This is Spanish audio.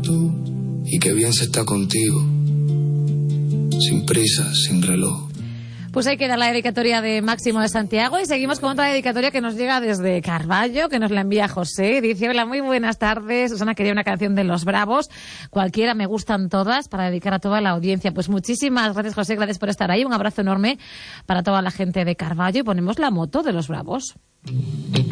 tú y qué bien se está contigo. Sin prisa, sin reloj. Pues ahí queda la dedicatoria de Máximo de Santiago y seguimos con otra dedicatoria que nos llega desde Carballo, que nos la envía José. Dice: hola, muy buenas tardes. Susana quería una canción de Los Bravos. Cualquiera, me gustan todas, para dedicar a toda la audiencia. Pues muchísimas gracias, José, gracias por estar ahí. Un abrazo enorme para toda la gente de Carballo y ponemos La Moto de Los Bravos.